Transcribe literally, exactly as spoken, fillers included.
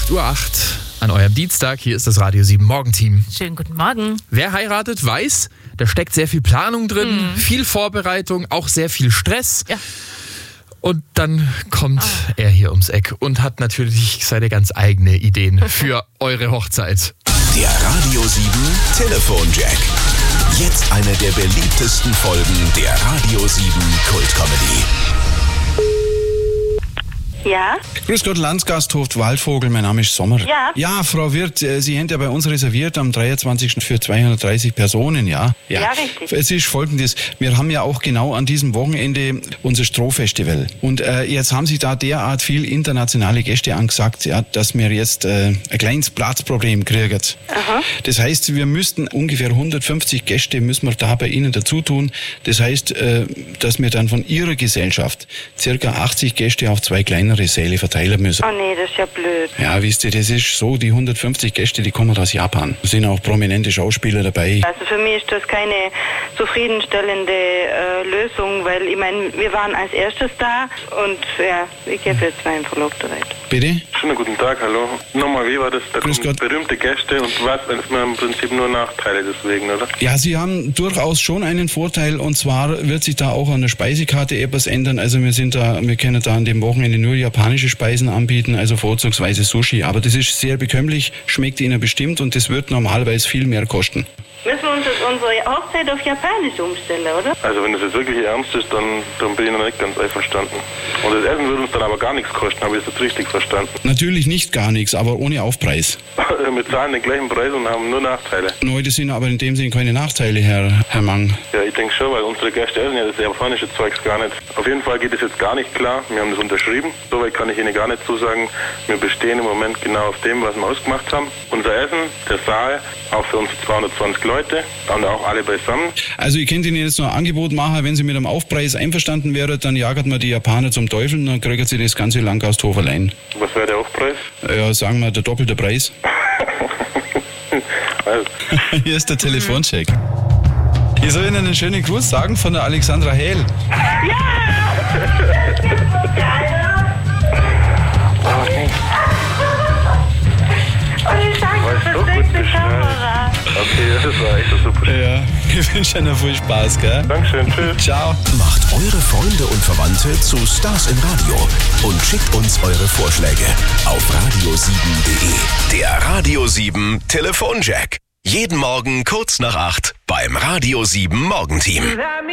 acht Uhr acht an eurem Dienstag. Hier ist das Radio sieben Morgenteam. Schönen guten Morgen. Wer heiratet, weiß, da steckt sehr viel Planung drin, mhm. viel Vorbereitung, auch sehr viel Stress. Ja. Und dann kommt ah. er hier ums Eck und hat natürlich seine ganz eigene Ideen für eure Hochzeit. Der Radio sieben Telefonjack. Jetzt eine der beliebtesten Folgen der Radio sieben Kultcomedy. Ja? Grüß Gott, Landsgasthof Waldvogel, mein Name ist Sommer. Ja? Ja, Frau Wirth, Sie haben ja bei uns reserviert am dreiundzwanzigsten für zweihundertdreißig Personen, ja? Ja, ja, richtig. Es ist Folgendes, wir haben ja auch genau an diesem Wochenende unser Strohfestival. Und äh, jetzt haben sich da derart viel internationale Gäste angesagt, ja, dass wir jetzt äh, ein kleines Platzproblem kriegen. Aha. Das heißt, wir müssten ungefähr hundertfünfzig Gäste müssen wir da bei Ihnen dazu tun. Das heißt, äh, dass wir dann von Ihrer Gesellschaft circa achtzig Gäste auf zwei kleinere Säle verteilen müssen. Oh nee, das ist ja blöd. Ja, wisst ihr, das ist so, die hundertfünfzig Gäste, die kommen aus Japan. Da sind auch prominente Schauspieler dabei. Also für mich ist das keine zufriedenstellende äh, Lösung, weil ich meine, wir waren als erstes da und ja, ich gebe jetzt meinen Verlobten weiter. Bitte? Schönen guten Tag, hallo. Nochmal, wie war das? Da Grüß kommen Gott. berühmte Gäste und was, dann ist man im Prinzip nur Nachteile deswegen, oder? Ja, Sie haben durchaus schon einen Vorteil, und zwar wird sich da auch an der Speisekarte etwas ändern. Also wir sind da, wir können da an dem Wochenende nur japanische Speisen anbieten, also vorzugsweise Sushi. Aber das ist sehr bekömmlich, schmeckt Ihnen bestimmt und das wird normalerweise viel mehr kosten. Müssen wir uns jetzt unsere Hochzeit auf Japanisch umstellen, oder? Also wenn das jetzt wirklich ernst ist, dann, dann bin ich noch nicht ganz einverstanden. Und das Essen würde uns dann aber gar nichts kosten, habe ich das jetzt richtig verstanden? Natürlich nicht gar nichts, aber ohne Aufpreis. Wir zahlen den gleichen Preis und haben nur Nachteile. Neu, das sind aber in dem Sinne keine Nachteile, Herr, Herr Mang. Ja, ich denke schon, weil unsere Gäste essen ja das japanische Zeugs gar nicht. Auf jeden Fall geht es jetzt gar nicht klar. Wir haben das unterschrieben. Soweit kann ich Ihnen gar nicht zusagen. Wir bestehen im Moment genau auf dem, was wir ausgemacht haben. Unser Essen, der Saal, auch für unsere zweihundertzwanzig Leute, und auch alle beisammen. Also ich könnte Ihnen jetzt noch ein Angebot machen, wenn Sie mit dem Aufpreis einverstanden wären, dann jagt man die Japaner zum Teufel und dann kriegen Sie das ganze Langgasthof allein. Was wäre der Aufpreis? Ja, sagen wir, der doppelte Preis. Also. Hier ist der Telefoncheck. Ich soll Ihnen einen schönen Gruß sagen von der Alexandra Hehl. Kamera. Okay, das war echt super. Ja, ich wünsche Ihnen viel Spaß, gell? Dankeschön, tschüss. Ciao. Macht eure Freunde und Verwandte zu Stars im Radio und schickt uns eure Vorschläge auf radio sieben punkt de. Der Radio sieben Telefonjack. Jeden Morgen kurz nach acht beim Radio sieben Morgenteam.